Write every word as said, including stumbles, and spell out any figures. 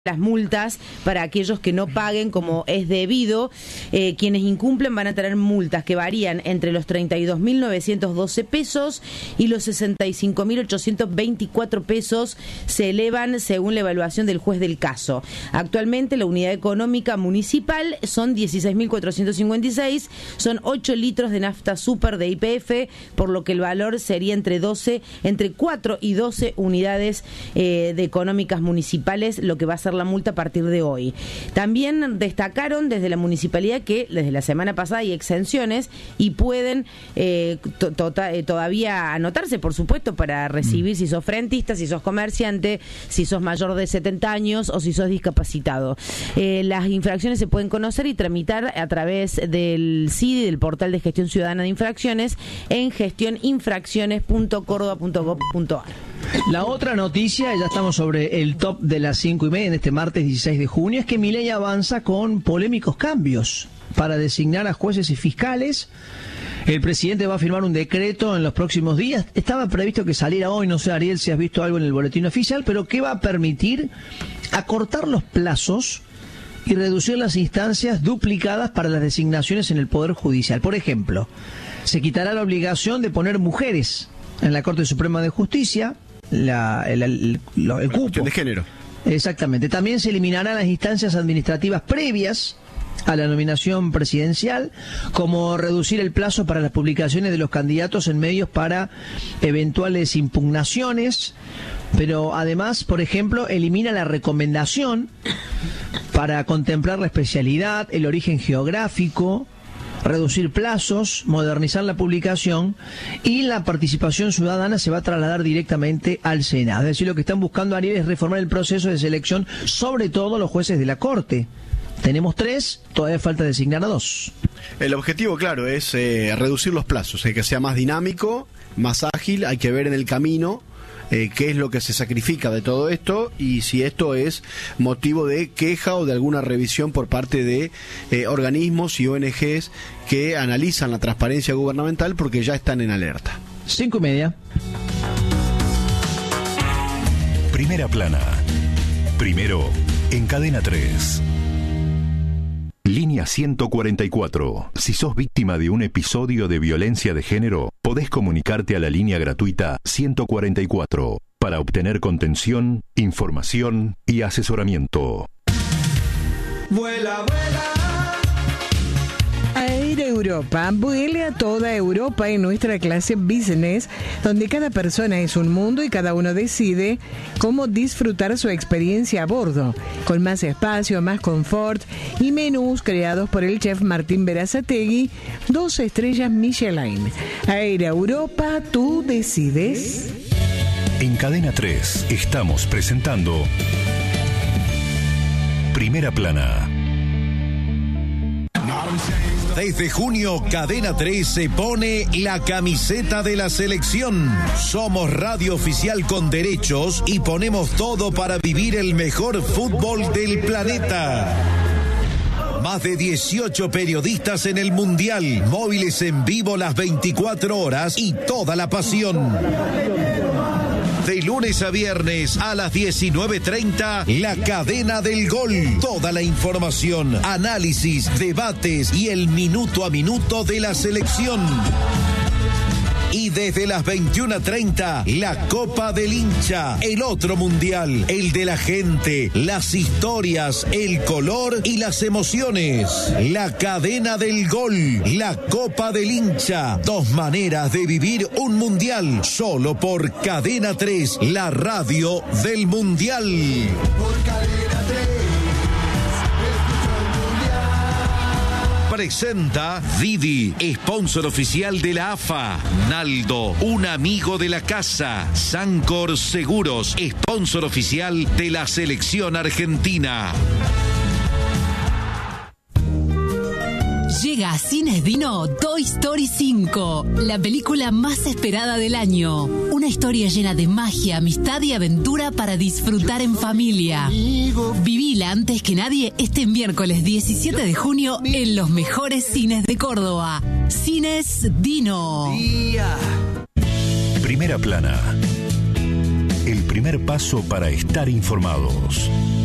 las multas para aquellos que no paguen como es debido. Eh, quienes incumplen van a tener multas que varían entre los treinta y dos mil novecientos doce pesos y los sesenta y cinco mil ochocientos veinticuatro pesos. Se elevan según la evaluación del juez del caso. Actualmente la unidad económica municipal son dieciséis mil cuatrocientos cincuenta y seis, son ocho litros de nafta super de Y P F, por lo que el valor sería entre doce, entre cuatro y doce unidades eh, de económicas municipales, lo que va a ser la multa a partir de hoy. También destacaron desde la municipalidad que desde la semana pasada hay exenciones y pueden eh, to tota, eh, todavía anotarse, por supuesto, para recibir si sos frentista, si sos comerciante, si sos mayor de setenta años o si sos discapacitado. Eh, las infracciones se pueden conocer y tramitar a través del C I D I, del portal de gestión ciudadana de infracciones, en gestión infracciones punto córdoba punto gob punto ar. La otra noticia, ya estamos sobre el top de las cinco y media en este martes dieciséis de junio, es que Milei avanza con polémicos cambios para designar a jueces y fiscales. El presidente va a firmar un decreto en los próximos días. Estaba previsto que saliera hoy, no sé, Ariel, si has visto algo en el boletín oficial, pero que va a permitir acortar los plazos y reducir las instancias duplicadas para las designaciones en el Poder Judicial. Por ejemplo, se quitará la obligación de poner mujeres en la Corte Suprema de Justicia, la, el, el, el, el cupo de género. Exactamente. También se eliminarán las instancias administrativas previas a la nominación presidencial, como reducir el plazo para las publicaciones de los candidatos en medios para eventuales impugnaciones, pero además, por ejemplo, elimina la recomendación para contemplar la especialidad, el origen geográfico, reducir plazos, modernizar la publicación, y la participación ciudadana se va a trasladar directamente al Senado. Es decir, lo que están buscando, Ariel, es reformar el proceso de selección, sobre todo los jueces de la Corte. Tenemos tres, todavía falta designar a dos. El objetivo, claro, es eh, reducir los plazos, eh, que sea más dinámico, más ágil. Hay que ver en el camino eh, qué es lo que se sacrifica de todo esto y si esto es motivo de queja o de alguna revisión por parte de eh, organismos y O N Ges que analizan la transparencia gubernamental, porque ya están en alerta. Cinco y media. Primera plana. Primero en Cadena tres. Línea ciento cuarenta y cuatro. Si sos víctima de un episodio de violencia de género, podés comunicarte a la línea gratuita ciento cuarenta y cuatro para obtener contención, información y asesoramiento. Vuela, vuela. Air Europa vuela a toda Europa en nuestra clase business, donde cada persona es un mundo y cada uno decide cómo disfrutar su experiencia a bordo, con más espacio, más confort y menús creados por el chef Martín Berazategui, dos estrellas Michelin. Air Europa, tú decides. En Cadena tres estamos presentando Primera Plana. Desde junio, Cadena tres se pone la camiseta de la selección. Somos radio oficial con derechos y ponemos todo para vivir el mejor fútbol del planeta. Más de dieciocho periodistas en el Mundial, móviles en vivo las veinticuatro horas y toda la pasión. De lunes a viernes a las diecinueve treinta, La Cadena del Gol. Toda la información, análisis, debates y el minuto a minuto de la selección. Y desde las veintiuna treinta, la Copa del Hincha, el otro mundial, el de la gente, las historias, el color y las emociones. La Cadena del Gol, la Copa del Hincha, dos maneras de vivir un mundial, solo por Cadena tres, la radio del mundial. Por Cadena tres. Presenta Didi, sponsor oficial de la A F A. Naldo, un amigo de la casa. Sancor Seguros, sponsor oficial de la selección argentina. Llega a Cines Dino Toy Story cinco, la película más esperada del año. Una historia llena de magia, amistad y aventura para disfrutar en familia. Vivila antes que nadie este miércoles diecisiete de junio en los mejores cines de Córdoba. Cines Dino. Primera Plana. El primer paso para estar informados.